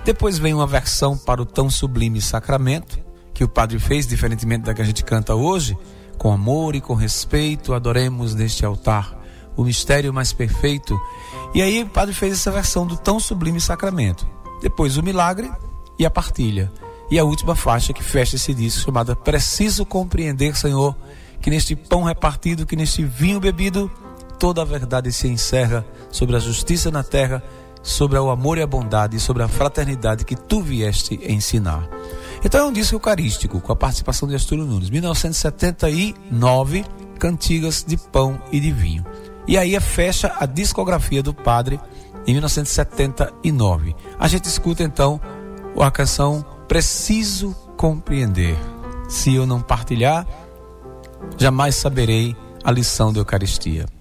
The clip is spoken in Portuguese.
Depois vem uma versão para o tão sublime sacramento, que o padre fez, diferentemente da que a gente canta hoje, com amor e com respeito, adoremos neste altar o mistério mais perfeito. E aí o padre fez essa versão do tão sublime sacramento. Depois o milagre e a partilha. E a última faixa que fecha esse disco, chamada Preciso Compreender, Senhor, que neste pão repartido, que neste vinho bebido, toda a verdade se encerra sobre a justiça na terra, sobre o amor e a bondade, sobre a fraternidade que tu vieste ensinar. Então é um disco eucarístico, com a participação de Astúlio Nunes, 1979, Cantigas de Pão e de Vinho. E aí fecha a discografia do padre em 1979. A gente escuta então a canção Preciso Compreender. Se eu não partilhar, jamais saberei a lição da Eucaristia.